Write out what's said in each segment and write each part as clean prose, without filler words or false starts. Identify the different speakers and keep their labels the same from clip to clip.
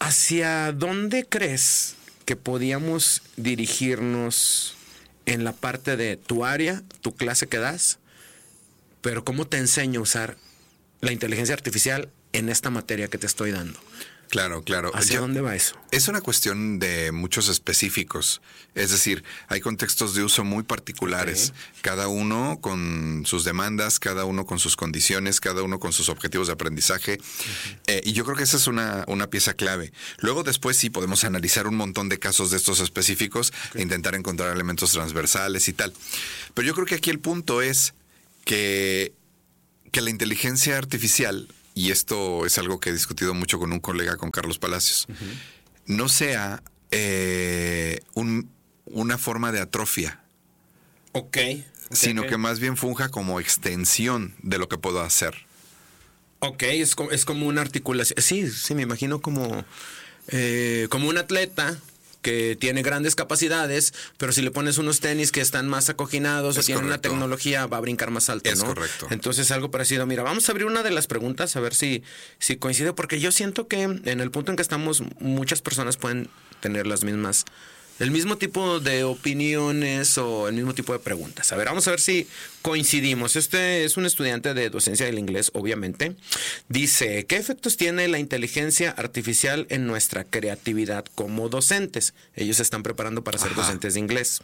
Speaker 1: ¿Hacia dónde crees que podíamos dirigirnos en la parte de tu área, tu clase que das, pero cómo te enseño a usar la inteligencia artificial en esta materia que te estoy dando?
Speaker 2: Claro, claro.
Speaker 1: ¿Hacia dónde va eso?
Speaker 2: Es una cuestión de muchos específicos. Es decir, hay contextos de uso muy particulares. Okay. Cada uno con sus demandas, cada uno con sus condiciones, cada uno con sus objetivos de aprendizaje. Uh-huh. Y yo creo que esa es una pieza clave. Luego después sí podemos analizar un montón de casos de estos específicos e intentar encontrar elementos transversales y tal. Pero yo creo que aquí el punto es que la inteligencia artificial, y esto es algo que he discutido mucho con un colega, con Carlos Palacios, no sea una forma de atrofia. Sino que más bien funja como extensión de lo que puedo hacer.
Speaker 1: Es como una articulación. Sí, me imagino como un atleta que tiene grandes capacidades, pero si le pones unos tenis que están más acoginados o tienen una tecnología, va a brincar más alto, ¿no?
Speaker 2: Es correcto.
Speaker 1: Entonces, algo parecido. Mira, vamos a abrir una de las preguntas a ver si coincide, porque yo siento que en el punto en que estamos, muchas personas pueden tener el mismo tipo de opiniones o el mismo tipo de preguntas. A ver, vamos a ver si coincidimos. Este es un estudiante de docencia del inglés, obviamente. Dice, ¿qué efectos tiene la inteligencia artificial en nuestra creatividad como docentes? Ellos se están preparando para ser docentes de inglés.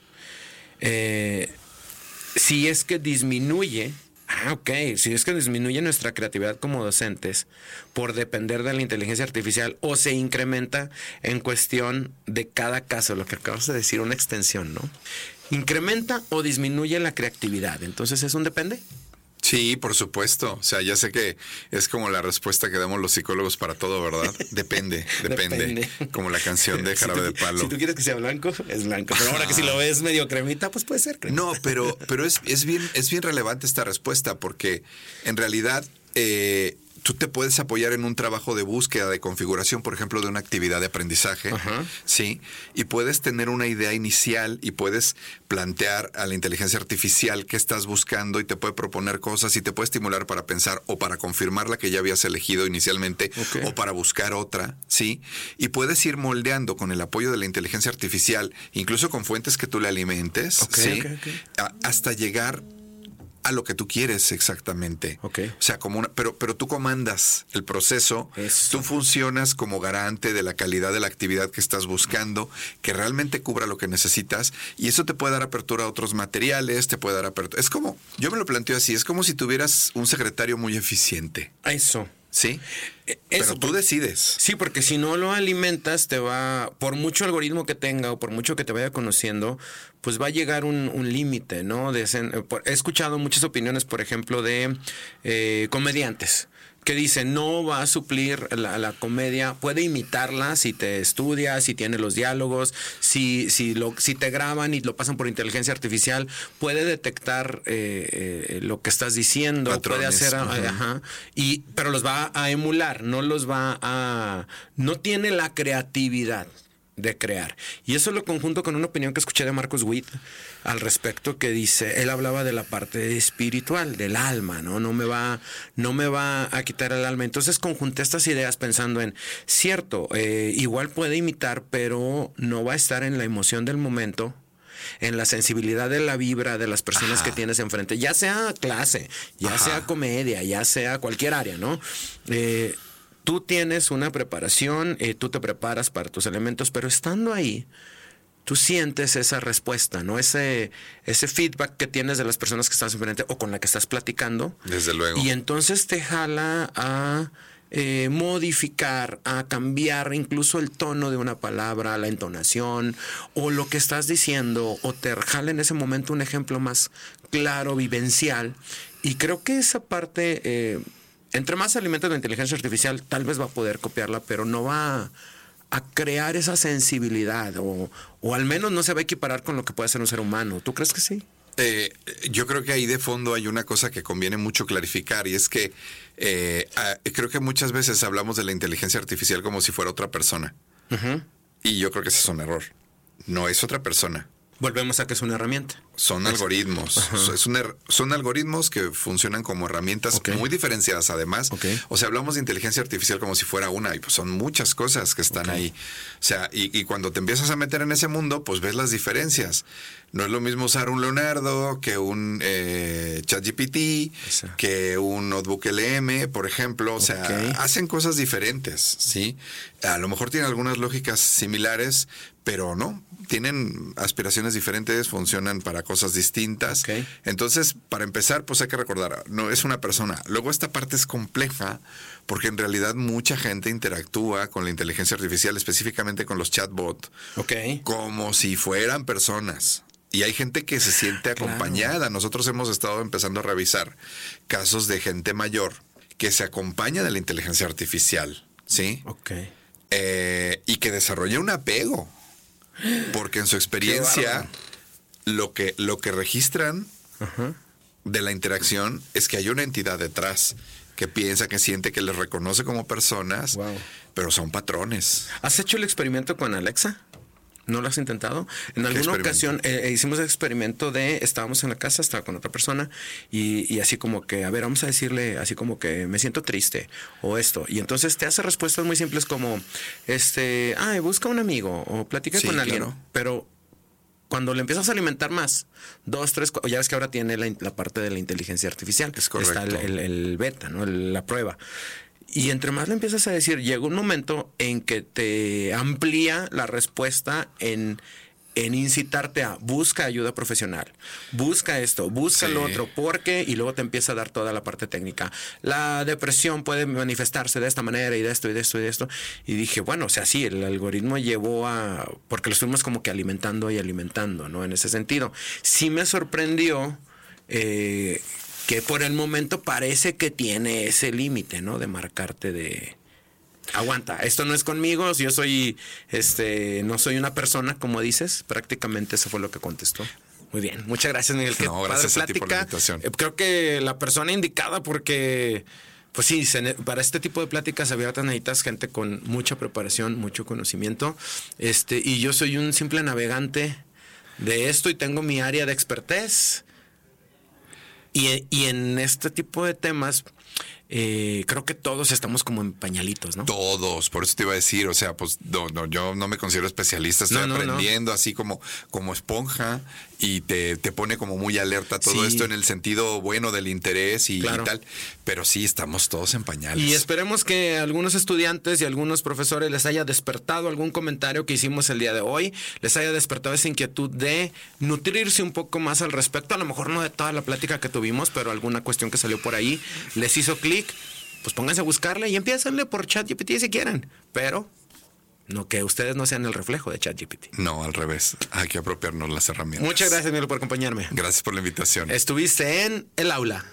Speaker 1: Si es que disminuye... Si es que disminuye nuestra creatividad como docentes por depender de la inteligencia artificial o se incrementa en cuestión de cada caso, lo que acabas de decir, una extensión, ¿no? ¿Incrementa o disminuye la creatividad? Entonces, ¿es un depende?
Speaker 2: Sí, por supuesto. O sea, ya sé que es como la respuesta que damos los psicólogos para todo, ¿verdad? Depende. Como la canción de Jarabe de Palo.
Speaker 1: Si tú quieres que sea blanco, es blanco. Pero ahora que si lo ves medio cremita, pues puede ser cremita.
Speaker 2: No, pero es bien relevante esta respuesta porque en realidad tú te puedes apoyar en un trabajo de búsqueda, de configuración, por ejemplo, de una actividad de aprendizaje, ¿sí? Y puedes tener una idea inicial y puedes plantear a la inteligencia artificial qué estás buscando y te puede proponer cosas y te puede estimular para pensar o para confirmar la que ya habías elegido inicialmente o para buscar otra, ¿sí? Y puedes ir moldeando con el apoyo de la inteligencia artificial, incluso con fuentes que tú le alimentes, ¿sí? Hasta llegar a lo que tú quieres exactamente. O sea, pero tú comandas el proceso. Eso. Tú funcionas como garante de la calidad de la actividad que estás buscando, que realmente cubra lo que necesitas, y eso te puede dar apertura a otros materiales, te puede dar apertura. Es como, yo me lo planteo así, es como si tuvieras un secretario muy eficiente.
Speaker 1: Eso.
Speaker 2: ¿Sí? Pero tú decides. Sí,
Speaker 1: porque si no lo alimentas, por mucho algoritmo que tenga o por mucho que te vaya conociendo, pues va a llegar un límite, ¿no? He escuchado muchas opiniones, por ejemplo, de comediantes que dicen no va a suplir la comedia, puede imitarla si te estudias, si tiene los diálogos, si te graban y lo pasan por inteligencia artificial, puede detectar lo que estás diciendo, patrones, puede hacer, pero los va a emular, no tiene la creatividad de crear. Y eso lo conjunto con una opinión que escuché de Marcus Witt al respecto, que dice, él hablaba de la parte espiritual, del alma, ¿no? No me va a quitar el alma. Entonces conjunté estas ideas pensando en, cierto, igual puede imitar, pero no va a estar en la emoción del momento, en la sensibilidad de la vibra de las personas que tienes enfrente, ya sea clase, ya sea comedia, ya sea cualquier área, ¿no? Tú tienes una preparación, tú te preparas para tus elementos, pero estando ahí, tú sientes esa respuesta, ¿no? Ese feedback que tienes de las personas que estás enfrente o con la que estás platicando.
Speaker 2: Desde luego.
Speaker 1: Y entonces te jala a modificar, a cambiar incluso el tono de una palabra, la entonación o lo que estás diciendo, o te jala en ese momento un ejemplo más claro, vivencial. Y creo que esa parte... entre más alimentos la inteligencia artificial, tal vez va a poder copiarla, pero no va a crear esa sensibilidad o al menos no se va a equiparar con lo que puede hacer un ser humano. ¿Tú crees que sí?
Speaker 2: Yo creo que ahí de fondo hay una cosa que conviene mucho clarificar, y es que creo que muchas veces hablamos de la inteligencia artificial como si fuera otra persona. Y yo creo que ese es un error. No es otra persona.
Speaker 1: Volvemos a que es una herramienta.
Speaker 2: Son algoritmos. Son algoritmos que funcionan como herramientas muy diferenciadas además. O sea, hablamos de inteligencia artificial como si fuera una, y pues son muchas cosas que están ahí. O sea, y cuando te empiezas a meter en ese mundo, pues ves las diferencias. No es lo mismo usar un Leonardo que un ChatGPT, que un Notebook LM, por ejemplo. O sea, hacen cosas diferentes, ¿sí? A lo mejor tienen algunas lógicas similares, pero no. Tienen aspiraciones diferentes, funcionan para cosas distintas. Entonces, para empezar, pues hay que recordar, no es una persona. Luego esta parte es compleja porque en realidad mucha gente interactúa con la inteligencia artificial, específicamente con los chatbots, como si fueran personas. Y hay gente que se siente acompañada. Nosotros hemos estado empezando a revisar casos de gente mayor que se acompaña de la inteligencia artificial, ¿sí? Y que desarrolla un apego. Porque en su experiencia lo que registran de la interacción es que hay una entidad detrás que piensa, que siente, que les reconoce como personas, pero son patrones.
Speaker 1: ¿Has hecho el experimento con Alexa? ¿No lo has intentado? En alguna ocasión hicimos el experimento estábamos en la casa, estaba con otra persona y así como que, a ver, vamos a decirle así como que me siento triste o esto. Y entonces te hace respuestas muy simples como, busca un amigo o platica con alguien. Claro. Pero cuando le empiezas a alimentar más, 2, 3, 4, ya ves que ahora tiene la parte de la inteligencia artificial.
Speaker 2: Es correcto.
Speaker 1: Está el beta, ¿no? La prueba. Y entre más le empiezas a decir, llega un momento en que te amplía la respuesta en incitarte a busca ayuda profesional, busca esto, busca lo otro, porque, y luego te empieza a dar toda la parte técnica. La depresión puede manifestarse de esta manera y de esto y de esto y de esto. Y dije, bueno, o sea, sí, el algoritmo llevó porque lo estuvimos como que alimentando y alimentando, ¿no? En ese sentido. Sí me sorprendió que por el momento parece que tiene ese límite, ¿no? De marcarte de... Aguanta, esto no es conmigo, yo soy, no soy una persona, como dices. Prácticamente eso fue lo que contestó. Muy bien, muchas gracias, Miguel.
Speaker 2: No, gracias a ti por la invitación.
Speaker 1: Creo que la persona indicada porque... Pues sí, para este tipo de pláticas abiertas necesitas gente con mucha preparación, mucho conocimiento. Y yo soy un simple navegante de esto y tengo mi área de expertise. Y en este tipo de temas, creo que todos estamos como en pañalitos, ¿no?
Speaker 2: Todos, por eso te iba a decir, o sea, pues no, yo no me considero especialista, estoy aprendiendo así como esponja, y te pone como muy alerta todo esto en el sentido bueno del interés y tal, pero sí, estamos todos en pañales.
Speaker 1: Y esperemos que algunos estudiantes y algunos profesores les haya despertado algún comentario que hicimos el día de hoy, les haya despertado esa inquietud de nutrirse un poco más al respecto, a lo mejor no de toda la plática que tuvimos, pero alguna cuestión que salió por ahí les hizo clic. Pues pónganse a buscarle y empiécenle por ChatGPT si quieren, pero no, que ustedes no sean el reflejo de ChatGPT.
Speaker 2: No, al revés, hay que apropiarnos las herramientas.
Speaker 1: Muchas gracias, Miguel, por acompañarme.
Speaker 2: Gracias por la invitación.
Speaker 1: Estuviste en El Aula.